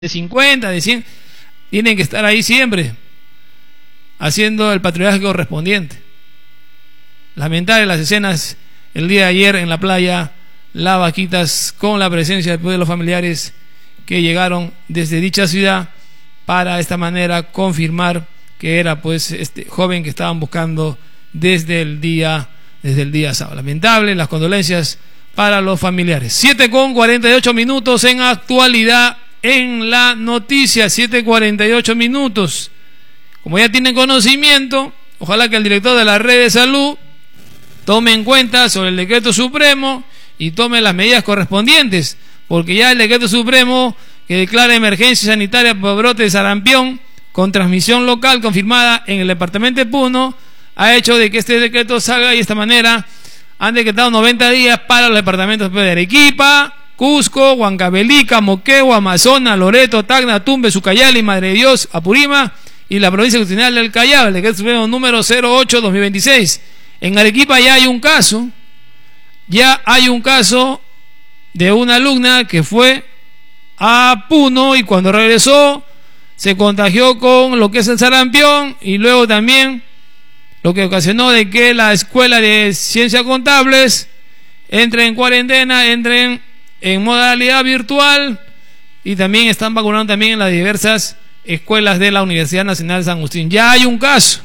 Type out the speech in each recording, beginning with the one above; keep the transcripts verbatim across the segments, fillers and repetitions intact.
de cincuenta, de cien, tienen que estar ahí siempre, haciendo el patrullaje correspondiente. Lamentables las escenas el día de ayer en la playa Las Vaquitas, con la presencia de los familiares que llegaron desde dicha ciudad para de esta manera confirmar que era pues este joven que estaban buscando desde el día desde el día sábado. Lamentable, las condolencias para los familiares. siete con cuarenta y ocho minutos en actualidad en la noticia, siete cuarenta y ocho minutos. Como ya tienen conocimiento, ojalá que el director de la red de salud tome en cuenta sobre el decreto supremo y tome las medidas correspondientes, porque ya el decreto supremo que declara emergencia sanitaria por brote de sarampión con transmisión local confirmada en el departamento de Puno ha hecho de que este decreto salga y de esta manera han decretado noventa días para los departamentos de Arequipa, Cusco, Huancavelica, Moquegua, Amazonas, Loreto, Tacna, Tumbes, Ucayali, Madre de Dios, Apurímac y la provincia constitucional del Callao, el decreto supremo número cero ocho guión dos mil veintiséis. En Arequipa ya hay un caso, ya hay un caso de una alumna que fue a Puno y cuando regresó se contagió con lo que es el sarampión y luego también lo que ocasionó de que la escuela de ciencias contables entre en cuarentena, entren en modalidad virtual y también están vacunando también en las diversas escuelas de la Universidad Nacional de San Agustín. Ya hay un caso,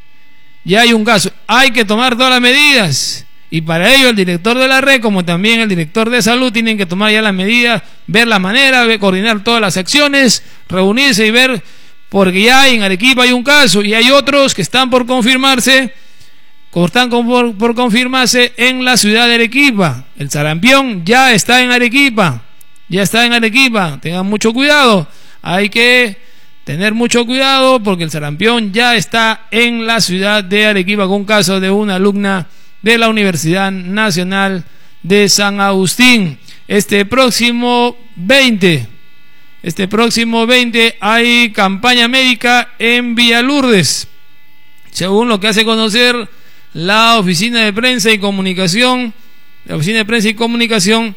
ya hay un caso, hay que tomar todas las medidas y para ello el director de la red como también el director de salud tienen que tomar ya las medidas, ver la manera, ver, coordinar todas las acciones, reunirse y ver, porque ya en Arequipa hay un caso y hay otros que están por confirmarse, están por, por confirmarse en la ciudad de Arequipa. El sarampión ya está en Arequipa, ya está en Arequipa, tengan mucho cuidado, hay que tener mucho cuidado porque el sarampión ya está en la ciudad de Arequipa con un caso de una alumna de la Universidad Nacional de San Agustín. Este próximo veinte, este próximo veinte hay campaña médica en Villalurdes, según lo que hace conocer la Oficina de Prensa y Comunicación, la Oficina de Prensa y Comunicación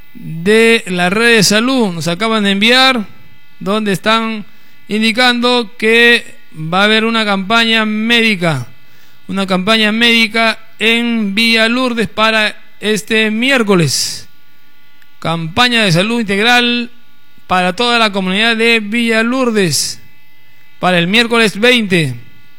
de la Red de Salud. Nos acaban de enviar donde están indicando que va a haber una campaña médica, una campaña médica en Villalurdes para este miércoles. Campaña de salud integral para toda la comunidad de Villalurdes para el miércoles veinte,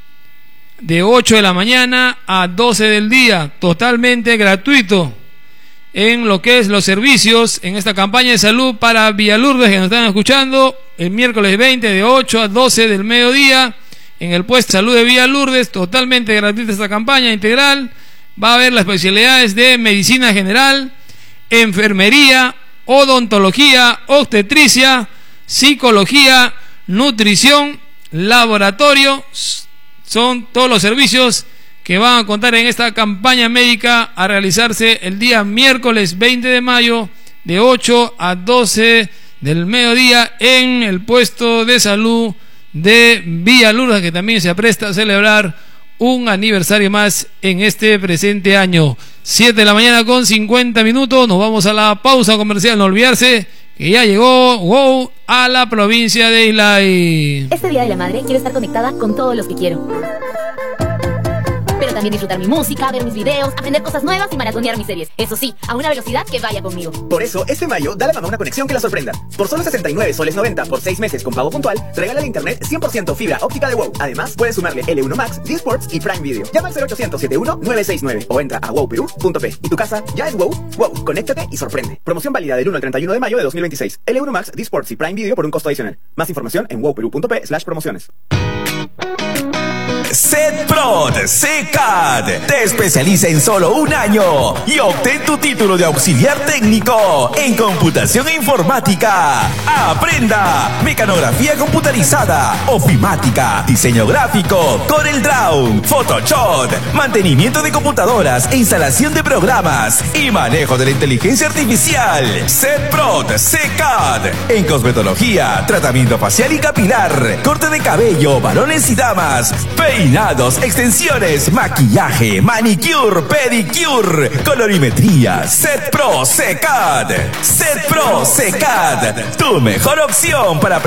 de ocho de la mañana a doce del día, totalmente gratuito en lo que es los servicios en esta campaña de salud para Villalurdes que nos están escuchando el miércoles veinte de ocho a doce del mediodía en el puesto de salud de Villalurdes, totalmente gratuita esta campaña integral. Va a haber las especialidades de medicina general, enfermería, odontología, obstetricia, psicología, nutrición, laboratorio. Son todos los servicios que van a contar en esta campaña médica a realizarse el día miércoles veinte de mayo de ocho a doce del mediodía en el puesto de salud de Villalurdes, que también se apresta a celebrar un aniversario más en este presente año. siete de la mañana con cincuenta minutos, nos vamos a la pausa comercial, no olvidarse que ya llegó WOW a la provincia de Islay. Este Día de la Madre quiero estar conectada con todos los que quiero, pero también disfrutar mi música, ver mis videos, aprender cosas nuevas y maratonear mis series. Eso sí, a una velocidad que vaya conmigo. Por eso, este mayo, dale a mamá una conexión que la sorprenda. Por solo sesenta y nueve soles noventa por seis meses con pago puntual, regálale internet cien por ciento fibra óptica de WOW. Además, puedes sumarle L uno Max, D-Sports y Prime Video. Llama al cero ochocientos setenta y uno nueve sesenta y nueve o entra a wow perú punto pe. Y tu casa ya es WOW. WOW, conéctate y sorprende. Promoción válida del uno al treinta y uno de mayo de dos mil veintiséis. L uno Max, D-Sports y Prime Video por un costo adicional. Más información en wow perú punto pe slash promociones. Setprod SECAD te especializa en solo un año y obtén tu título de auxiliar técnico en computación e informática. Aprenda mecanografía computarizada, ofimática, diseño gráfico, CorelDRAW, Photoshop, mantenimiento de computadoras e instalación de programas y manejo de la inteligencia artificial. Setprod SECAD en cosmetología, tratamiento facial y capilar, corte de cabello, varones y damas, peinar Peinados, extensiones, maquillaje, manicure, pedicure, colorimetría. Set Pro C A D. Set Pro C A D, tu mejor opción para